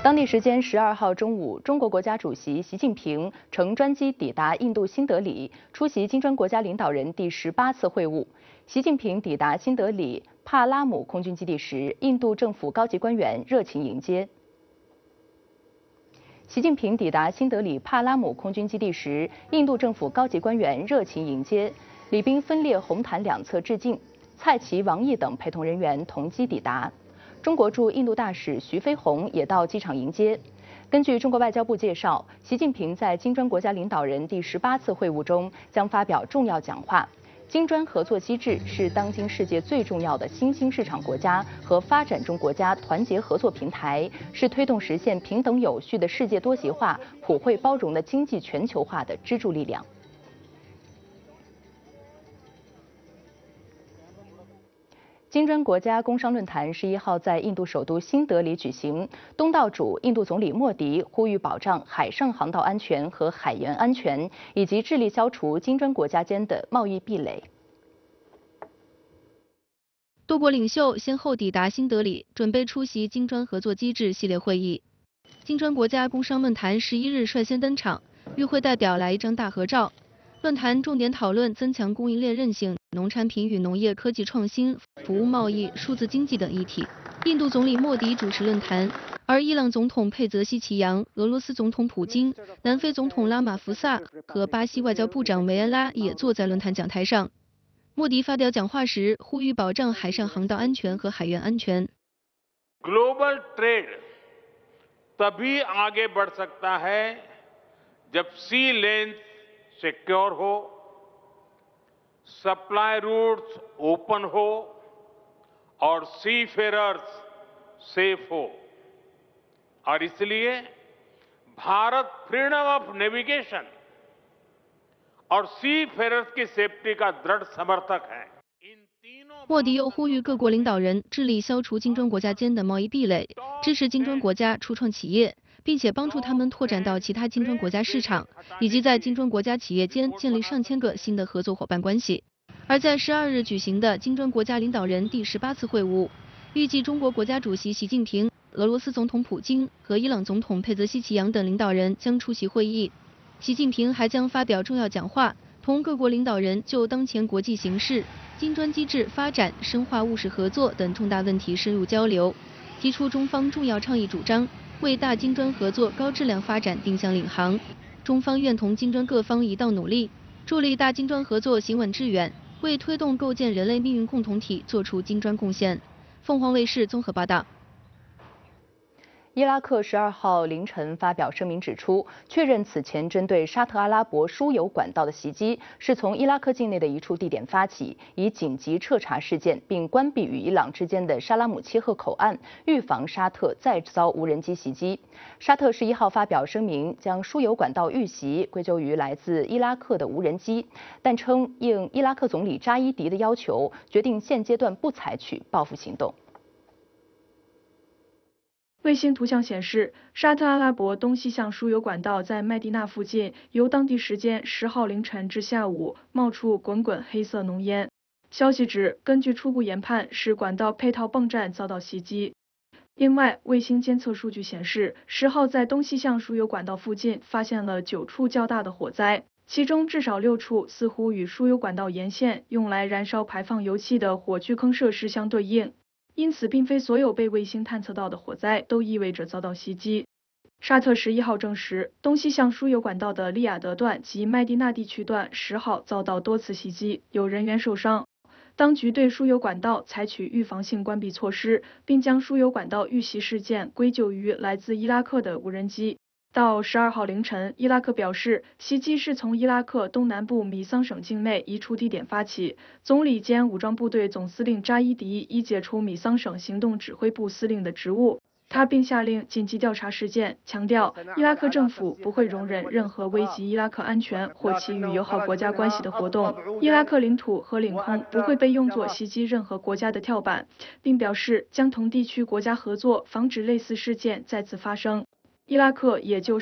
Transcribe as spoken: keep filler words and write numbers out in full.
当地时间十二号中午，中国国家主席习近平乘专机抵达印度新德里，出席金砖国家领导人第十八次会晤。习近平抵达新德里帕拉姆空军基地时，印度政府高级官员热情迎接。习近平抵达新德里帕拉姆空军基地时，印度政府高级官员热情迎接，礼宾分列红毯两侧致敬，蔡奇、王毅等陪同人员同机抵达。中国驻印度大使徐飞鸿也到机场迎接。根据中国外交部介绍，习近平在金砖国家领导人第十八次会晤中将发表重要讲话。金砖合作机制是当今世界最重要的新兴市场国家和发展中国家团结合作平台，是推动实现平等有序的世界多极化、普惠包容的经济全球化的支柱力量。金砖国家工商论坛十一号在印度首都新德里举行，东道主印度总理莫迪呼吁保障海上航道安全和海员安全，以及致力消除金砖国家间的贸易壁垒。 多国领袖先后抵达新德里，准备出席金砖合作机制系列会议。金砖国家工商论坛十一日率先登场，与会代表来一张大合照。论坛重点讨论增强供应链韧性、农产品与农业科技创新、服务贸易、数字经济等议题。印度总理莫迪主持论坛，而伊朗总统佩泽西奇扬、俄罗斯总统普京、南非总统拉马福萨和巴西外交部长维埃拉也坐在论坛讲台上。莫迪发表讲话时，呼吁保障海上航道安全和海员安全。 Global trade तभी आगे बढ़ सकता है जब sea lanes सिक्योर हो, सप्लाई रूट्स ओपन हो और सीफेरर्स सेफ हो। और इसलिए भारत फ्रीडम ऑफ नेविगेशन और सीफेरर्स की सेफ्टी का दृढ़ समर्थक है। 莫迪又呼吁各国领导人致力消除金砖国家间的贸易壁垒，支持金砖国家初创企业，并且帮助他们拓展到其他金砖国家市场，以及在金砖国家企业间建立上千个新的合作伙伴关系。而在十二日举行的金砖国家领导人第十八次会晤，预计中国国家主席习近平、俄罗斯总统普京和伊朗总统佩泽西奇扬等领导人将出席会议。习近平还将发表重要讲话，同各国领导人就当前国际形势、金砖机制发展、深化务实合作等重大问题深入交流，提出中方重要倡议主张，为大金砖合作高质量发展定向领航。中方愿同金砖各方一道努力，助力大金砖合作行稳致远，为推动构建人类命运共同体做出金砖贡献。凤凰卫视综合报道。 伊拉克十二号凌晨发表声明指出，确认此前针对沙特阿拉伯输油管道的袭击是从伊拉克境内的一处地点发起，以紧急彻查事件，并关闭与伊朗之间的沙拉姆切赫口岸，预防沙特再遭无人机袭击。沙特十一号发表声明，将输油管道遇袭归咎于来自伊拉克的无人机，但称应伊拉克总理扎伊迪的要求，决定现阶段不采取报复行动。 卫星图像显示，沙特阿拉伯东西向输油管道在麦地那附近，由当地时间十号凌晨至下午冒出滚滚黑色浓烟。消息指，根据初步研判，是管道配套泵站遭到袭击。另外，卫星监测数据显示，十号在东西向输油管道附近发现了九处较大的火灾，其中至少六处似乎与输油管道沿线用来燃烧排放油气的火炬坑设施相对应。因此，并非所有被卫星探测到的火灾都意味着遭到袭击。沙特十一号证实，东西向输油管道的利雅得段及麦地那地区段十号遭到多次袭击，有人员受伤。当局对输油管道采取预防性关闭措施，并将输油管道遇袭事件归咎于来自伊拉克的无人机。到十二号凌晨，伊拉克表示，袭击是从伊拉克东南部米桑省境内一处地点发起。总理兼武装部队总司令扎伊迪已解除米桑省行动指挥部司令的职务，他并下令紧急调查事件，强调伊拉克政府不会容忍任何危及伊拉克安全或其与友好国家关系的活动。伊拉克领土和领空不会被用作袭击任何国家的跳板，并表示将同地区国家合作，防止类似事件再次发生。伊拉克也就